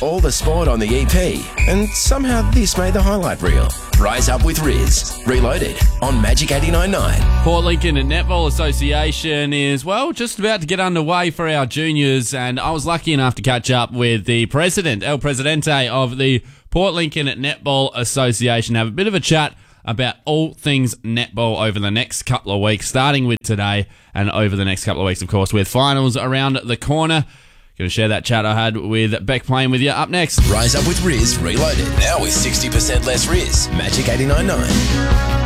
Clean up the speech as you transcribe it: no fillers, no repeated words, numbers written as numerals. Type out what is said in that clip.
all the sport on the EP, and somehow this made the highlight reel. Rise Up with Riz, Reloaded on Magic 89.9. Port Lincoln Netball Association is, well, just about to get underway for our juniors, and I was lucky enough to catch up with the president, El Presidente of the Port Lincoln Netball Association, have a bit of a chat about all things netball over the next couple of weeks, starting with today and over the next couple of weeks, of course, with finals around the corner. Going to share that chat I had with Beck playing with you up next. Rise Up with Riz, Reloaded. Now with 60% less Riz. Magic 89.9.